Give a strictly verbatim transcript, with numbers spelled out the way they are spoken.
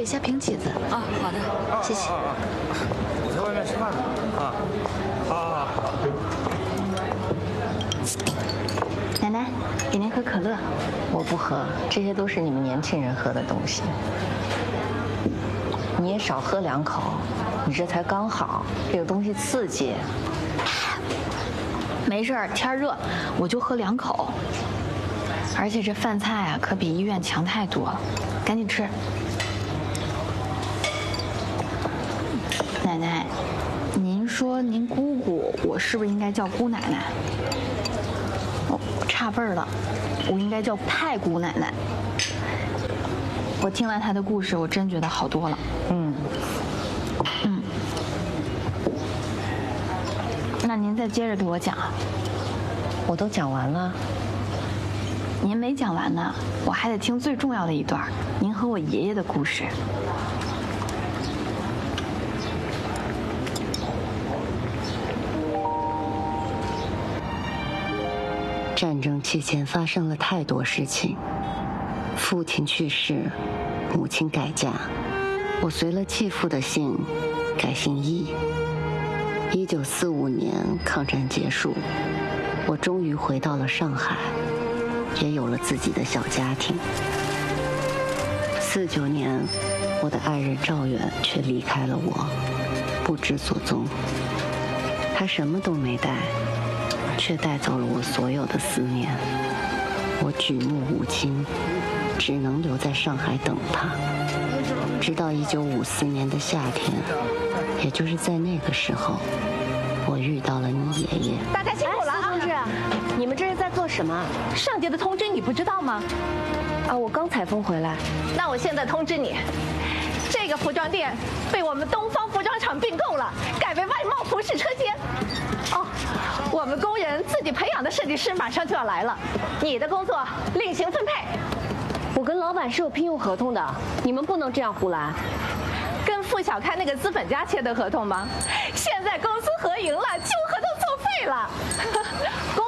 一下平起子。 啊，好的， 谢谢。 我在外面吃饭呢。啊，好好好。 奶奶，给您喝可乐。 我不喝，这些都是你们年轻人喝的东西。你也少喝两口，你这才刚好，这个东西刺激。 没事儿，天热，我就喝两口。而且这饭菜啊，可比医院强太多了，赶紧吃。奶奶，您说您姑姑，我是不是应该叫姑奶奶？哦，差辈儿了，我应该叫太姑奶奶。我听完她的故事，我真觉得好多了。 嗯嗯，那您再接着给我讲。 我都讲完了。 您没讲完呢，我还得听最重要的一段，您和我爷爷的故事。 战争期间发生了太多事情，父亲去世，母亲改嫁，我随了继父的姓，改姓易。一九四五年抗战结束，我终于回到了上海，也有了自己的小家庭。四九年，我的爱人赵远却离开了我，不知所踪。他什么都没带，却带走了我所有的思念。我举目无亲，只能留在上海等他。直到一九五四年的夏天，也就是在那个时候，我遇到了你爷爷。 大家辛苦了啊！ 同志，你们这是在做什么？ 上级的通知你不知道吗？ 啊，我刚采风回来。 那我现在通知你，这个服装店被我们东方服装厂并购了，改为外贸服饰车间。哦，我们工人自己培养的设计师马上就要来了，你的工作另行分配。 我跟老板是有聘用合同的，你们不能这样胡来。 跟付小开那个资本家签的合同吗？现在公司合营了，旧合同作废了。公